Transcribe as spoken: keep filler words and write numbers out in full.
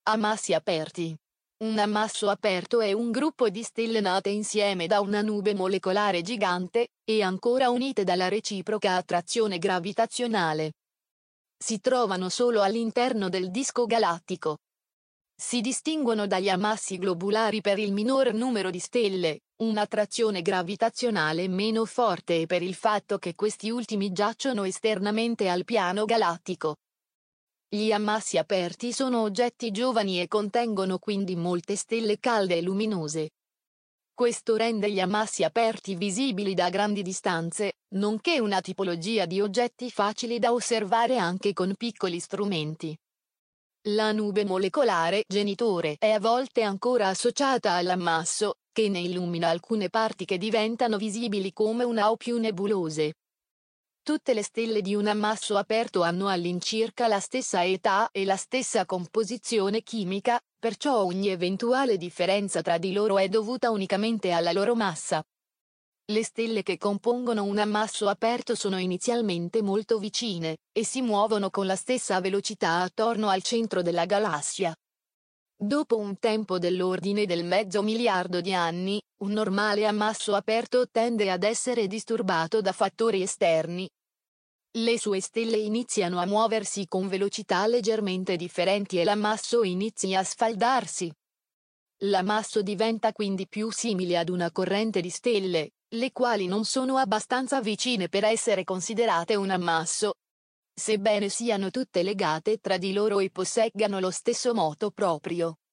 Ammassi aperti. Un ammasso aperto è un gruppo di stelle nate insieme da una nube molecolare gigante, e ancora unite dalla reciproca attrazione gravitazionale. Si trovano solo all'interno del disco galattico. Si distinguono dagli ammassi globulari per il minor numero di stelle, un'attrazione gravitazionale meno forte e per il fatto che questi ultimi giacciono esternamente al piano galattico. Gli ammassi aperti sono oggetti giovani e contengono quindi molte stelle calde e luminose. Questo rende gli ammassi aperti visibili da grandi distanze, nonché una tipologia di oggetti facili da osservare anche con piccoli strumenti. La nube molecolare genitore è a volte ancora associata all'ammasso, che ne illumina alcune parti che diventano visibili come una o più nebulose. Tutte le stelle di un ammasso aperto hanno all'incirca la stessa età e la stessa composizione chimica, perciò ogni eventuale differenza tra di loro è dovuta unicamente alla loro massa. Le stelle che compongono un ammasso aperto sono inizialmente molto vicine, e si muovono con la stessa velocità attorno al centro della galassia. Dopo un tempo dell'ordine del mezzo miliardo di anni, un normale ammasso aperto tende ad essere disturbato da fattori esterni. Le sue stelle iniziano a muoversi con velocità leggermente differenti e l'ammasso inizia a sfaldarsi. L'ammasso diventa quindi più simile ad una corrente di stelle, le quali non sono abbastanza vicine per essere considerate un ammasso, sebbene siano tutte legate tra di loro e posseggano lo stesso moto proprio.